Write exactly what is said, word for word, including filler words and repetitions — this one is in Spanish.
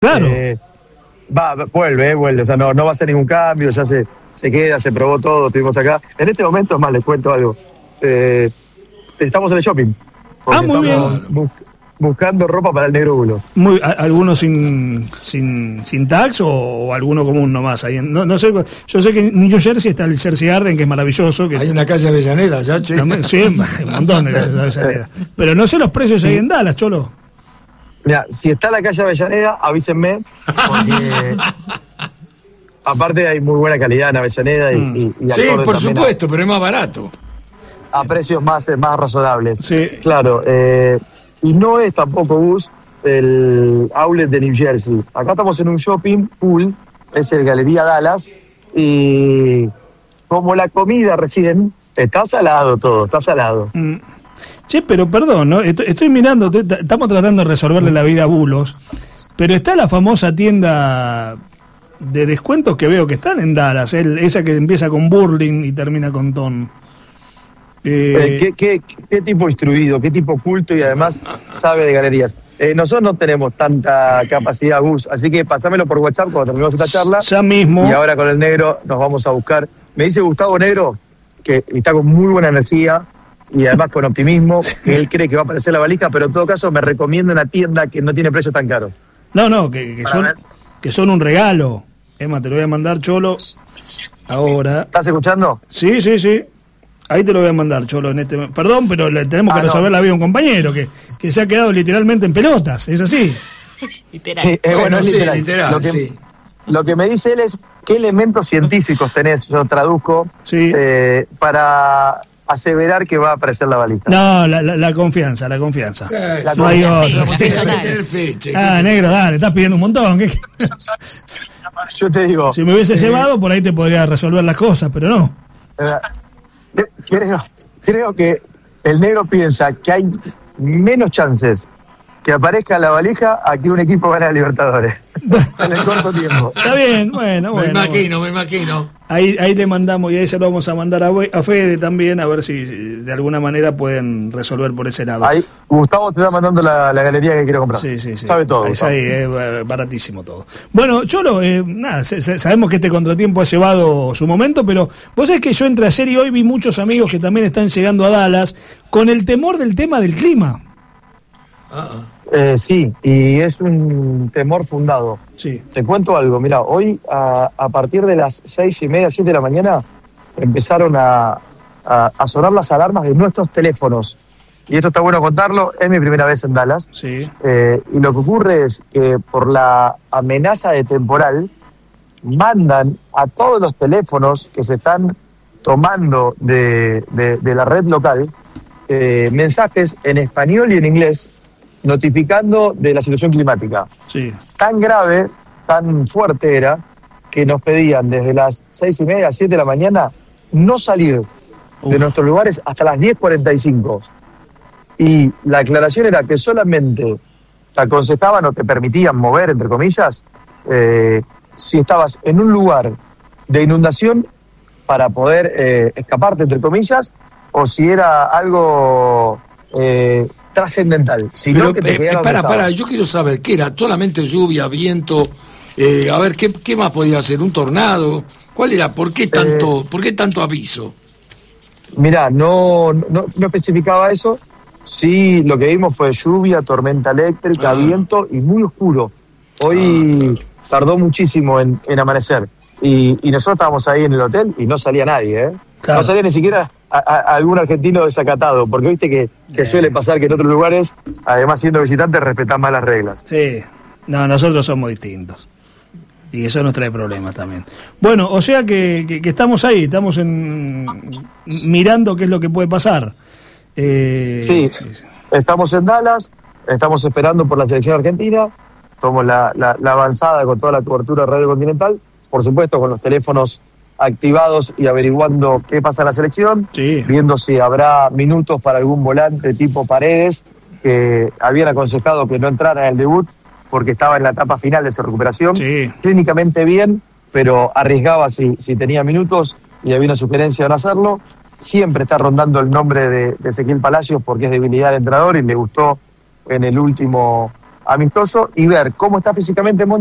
Claro. Eh, va, vuelve, eh, vuelve. O sea, no, no va a hacer ningún cambio, ya se, se queda, se probó todo, estuvimos acá. En este momento, es más, les cuento algo. Eh, estamos en el shopping. Ah, muy bien. Bus- buscando ropa para el negro Bulos. Muy, a, ¿Alguno sin, sin, sin tax o, o alguno común nomás? Ahí en, no, no sé, yo sé que en New Jersey está el Jersey Garden, que es maravilloso. Que hay una calle Avellaneda, ¿ya, che? También, sí, un montón de calles Avellaneda. Pero no sé los precios sí. ahí en Dallas, Cholo. Mira, si está la calle Avellaneda, avísenme, porque aparte hay muy buena calidad en Avellaneda y, mm. y, y sí, por supuesto, a, pero es más barato. A precios más, más razonables. Sí. Claro, eh, y no es tampoco, Gus, el outlet de New Jersey. Acá estamos en un shopping full, es el Galería Dallas, y como la comida recién, está salado todo, está salado. Mm. Che, pero perdón, ¿no? Estoy, estoy mirando, estoy, estamos tratando de resolverle la vida a Bulos, pero está la famosa tienda de descuentos que veo que están en Dallas, el, esa que empieza con Burling y termina con Ton. Eh, eh, ¿qué, qué, ¿Qué tipo instruido, qué tipo culto y además sabe de galerías? Eh, nosotros no tenemos tanta capacidad, Gus, así que pasámelo por WhatsApp cuando terminemos esta charla. Ya mismo. Y ahora con el negro nos vamos a buscar. Me dice Gustavo Negro que está con muy buena energía y además con optimismo, que él cree que va a aparecer la valija, pero en todo caso me recomienda una tienda que no tiene precios tan caros. No, no, que, que, son, que son un regalo. Emma, te lo voy a mandar, Cholo, ahora. ¿Estás escuchando? Sí, sí, sí. Ahí te lo voy a mandar, Cholo, en este... Perdón, pero le tenemos ah, que resolver no. la vida a un compañero que, que se ha quedado literalmente en pelotas, ¿es así? Literal. Sí, eh, bueno, bueno, es literal. Sí, literal, lo que, sí. Lo que me dice él es qué elementos científicos tenés, yo traduzco, sí. eh, para aseverar que va a aparecer la balista. No, la, la, la confianza, la confianza. Eh, la no hay otro. Ah, negro, dale, estás pidiendo un montón. ¿Qué? Yo te digo... Si me hubiese eh, llevado, por ahí te podría resolver las cosas, pero no. Eh, creo, creo que el negro piensa que hay menos chances que aparezca la valija a que un equipo gane a Libertadores en el corto tiempo. Está bien, bueno, bueno. Me imagino, bueno. me imagino. Ahí, ahí le mandamos y ahí se lo vamos a mandar a, a Fede también, a ver si, si de alguna manera pueden resolver por ese lado. Ahí, Gustavo te va mandando la, la galería que quiero comprar. Sí, sí, sí. Sabe todo. Es ahí, es baratísimo todo. Bueno, Cholo, eh, nada, se, se, sabemos que este contratiempo ha llevado su momento, pero vos sabés que yo entre ayer y hoy vi muchos amigos que también están llegando a Dallas con el temor del tema del clima. Ah, eh, sí, y es un temor fundado. Sí. Te cuento algo, mira, hoy a, a partir de las seis y media, siete de la mañana, empezaron a, a, a sonar las alarmas de nuestros teléfonos. Y esto está bueno contarlo, es mi primera vez en Dallas. Sí. Eh, y lo que ocurre es que por la amenaza de temporal, mandan a todos los teléfonos que se están tomando de, de, de la red local eh, mensajes en español y en inglés notificando de la situación climática. Sí. Tan grave, tan fuerte era, que nos pedían desde las seis y media, siete de la mañana, no salir Uf. de nuestros lugares hasta las diez cuarenta y cinco. Y la aclaración era que solamente te aconsejaban o te permitían mover, entre comillas, eh, si estabas en un lugar de inundación para poder eh, escaparte, entre comillas, o si era algo... Eh, trascendental. Si Pero, no, que te eh, para, para, yo quiero saber, ¿qué era? ¿Solamente lluvia, viento? Eh, a ver, ¿qué, ¿qué más podía ser? ¿Un tornado? ¿Cuál era? ¿Por qué tanto, eh, ¿por qué tanto aviso? Mirá, no, no, no especificaba eso. Sí, lo que vimos fue lluvia, tormenta eléctrica, ah. viento y muy oscuro. Hoy ah, claro. tardó muchísimo en, en amanecer. Y, y nosotros estábamos ahí en el hotel y no salía nadie, ¿eh? Claro. No salía ni siquiera a, a, a algún argentino desacatado, porque viste que, que suele pasar que en otros lugares, además siendo visitantes, respetan más las reglas. Sí, no, nosotros somos distintos. Y eso nos trae problemas también. Bueno, o sea que, que, que estamos ahí, estamos en, mirando qué es lo que puede pasar. Eh, sí, estamos en Dallas, estamos esperando por la selección argentina, tomamos la, la, la avanzada con toda la cobertura radio continental, por supuesto con los teléfonos activados y averiguando qué pasa en la selección, sí. viendo si habrá minutos para algún volante tipo Paredes, que habían aconsejado que no entrara en el debut porque estaba en la etapa final de su recuperación, sí. clínicamente bien, pero arriesgaba si, si tenía minutos y había una sugerencia de no hacerlo. Siempre está rondando el nombre de, de Ezequiel Palacios porque es debilidad de entrenador y le gustó en el último amistoso y ver cómo está físicamente